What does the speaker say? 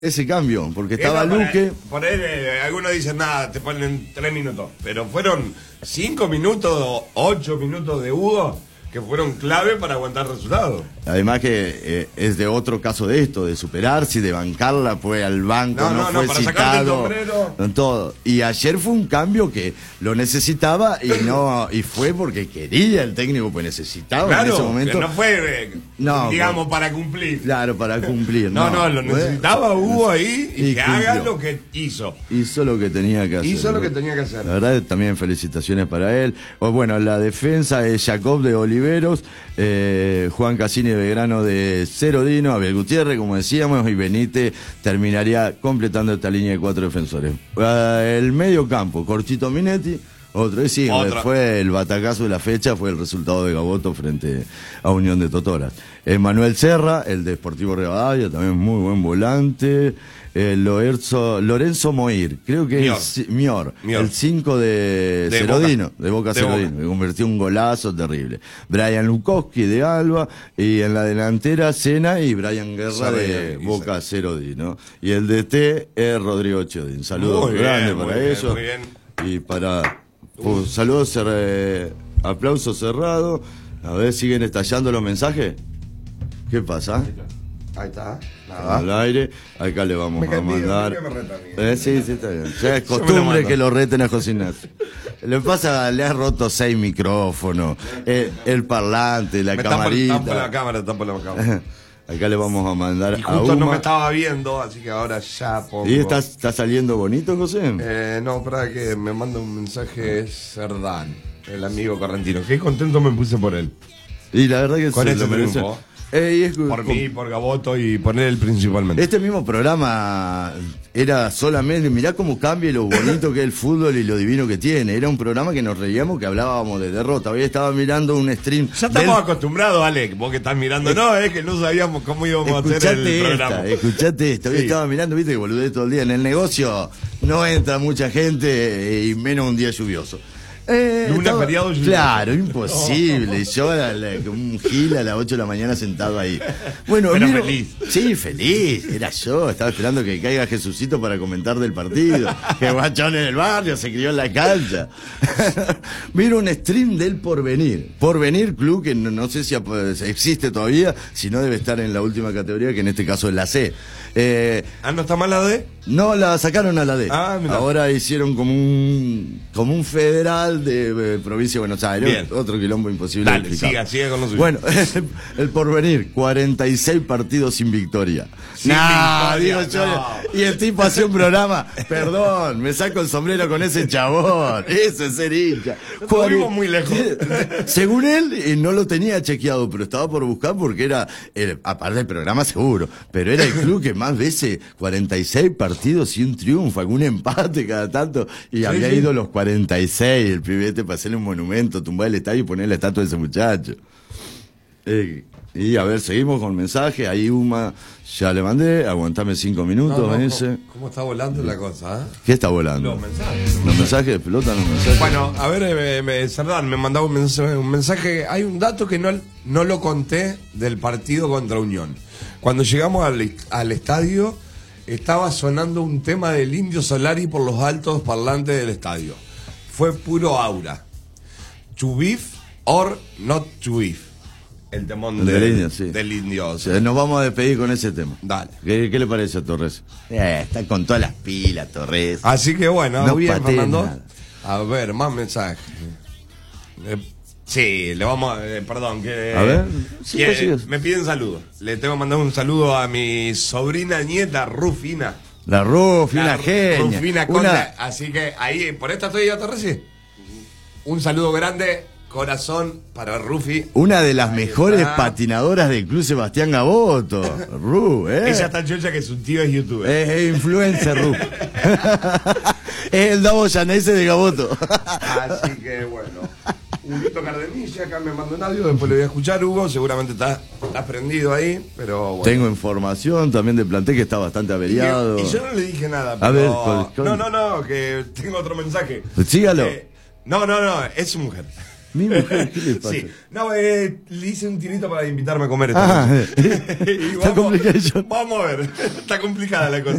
ese cambio, porque estaba Luque. Por él, algunos dicen nada, te ponen 3 minutos, pero fueron 5 minutos, 8 minutos de Hugo que fueron clave para aguantar resultados. Además que es de otro caso de esto, de superarse y de bancarla, fue al banco, no fue para citado, todo. Y ayer fue un cambio que lo necesitaba y fue porque quería el técnico, pues necesitaba en ese momento. No fue, digamos, para cumplir. Claro, para cumplir. Lo necesitaba Hugo ahí y que haga lo que hizo. Hizo lo que tenía que hacer. La verdad, también felicitaciones para él. Bueno, la defensa es Jacob de Oliveros, Juan Cassini de Belgrano de Cerodino, Abel Gutiérrez, como decíamos, y Benítez terminaría completando esta línea de 4 defensores. El medio campo, Corchito Minetti, fue el batacazo de la fecha, fue el resultado de Gaboto frente a Unión de Totoras. Manuel Serra, el de Sportivo Rivadavia, también muy buen volante. Lorenzo Moir, creo que es Mior, el 5 de Cerodino, de Boca Cerodino, que convirtió un golazo terrible. Brian Lukowski de Alba, y en la delantera Sena y Brian Guerra de Boca Cerodino. Y el DT es Rodrigo Chiodín. Saludos grandes para ellos. Y para saludos, aplauso cerrado. A ver, ¿siguen estallando los mensajes? ¿Qué pasa? Ahí está. Al aire, acá le vamos a mandar. Sí, está bien. Ya es costumbre que lo reten a José Ignacio. Le pasa, le ha roto 6 micrófonos, el parlante, la camarita. Tapo la cámara. Acá le vamos a mandar y justo no me estaba viendo, así que ahora ya pongo. ¿Y está saliendo bonito, José? No, para que me manda un mensaje Cerdán, el amigo correntino. Qué contento me puse por él. Y la verdad que con se este lo merece. Por mí, por Gaboto y por él principalmente. Este mismo programa era solamente, mirá cómo cambia lo bonito que es el fútbol y lo divino que tiene. Era un programa que nos reíamos, que hablábamos de derrota. Hoy estaba mirando un stream. Ya estamos acostumbrados, Alec, vos que estás mirando. No, es que no sabíamos cómo íbamos a hacer el programa. Escuchate esto. Hoy estaba mirando, viste que boludé todo el día. En el negocio no entra mucha gente y menos un día lluvioso. Feriado lluvioso. Claro, imposible. Yo un gil a las 8 de la mañana sentado ahí. Bueno, pero feliz. Sí, feliz. Era yo. Estaba esperando que caiga Jesucito para comentar del partido. Que guachón en el barrio, se crió en la cancha. Miro un stream del Porvenir. Porvenir Club, que no sé si existe todavía, si no debe estar en la última categoría, que en este caso es la C. ¿No está mal la D? No, la sacaron a la D. Ahora hicieron como un federal de provincia de Buenos Aires. Bien. Otro quilombo imposible. Dale, siga con lo suyo. Bueno, el Porvenir, 46 partidos sin victoria. Digo yo. No. Y el tipo hace un programa, perdón, me saco el sombrero con ese chabón. Eso es ser hincha. Estuvimos muy lejos. Según él, no lo tenía chequeado, pero estaba por buscar porque era, aparte del programa seguro, pero era el club que más veces, 46 partidos sin triunfo, algún empate cada tanto, y había ido los 46, el pibete para hacerle un monumento, tumbar el estadio y poner la estatua de ese muchacho. Y a ver, seguimos con mensaje. Ahí Uma ya le mandé, aguantame 5 minutos. ¿Cómo está volando la cosa? ¿Qué está volando? Los mensajes de pelota, los mensajes. Bueno, a ver, Cerdán me mandaba un mensaje. Hay un dato que no lo conté del partido contra Unión. Cuando llegamos al estadio, estaba sonando un tema del Indio Solari por los altos parlantes del estadio. Fue puro aura. To beef or not to beef. El temón del Indio. O sea, nos vamos a despedir con ese tema. Dale. ¿Qué le parece a Torres? Está con todas las pilas, Torres. Así que bueno, no bien, Fernando. Nada. A ver, más mensajes. Sí, le vamos a... perdón, que... A ver, me piden saludos. Le tengo que mandar un saludo a mi sobrina nieta, Rufina. La Rufina, genia. Rufina Conda. Así que ahí, por esta estoy yo, Torres, sí. Un saludo grande, corazón para Rufi. Una de las mejores patinadoras del Club Sebastián Gaboto. Ella está chocha que su tío es youtuber. Es influencer, Ru. Es el Davo Llanese de Gaboto. Así que bueno. Huguito Cardenilla acá me mandó un audio, después lo voy a escuchar, Hugo, seguramente está prendido ahí, pero bueno. Tengo información también de plantel que está bastante averiado. Y yo no le dije nada, pero... A ver, No, que tengo otro mensaje. Sígalo. No, es su mujer. Mi mujer, ¿qué le pasa? Sí. No, le hice un tirito para invitarme a comer esta noche. Está complicado. Vamos a ver, está complicada la cosa.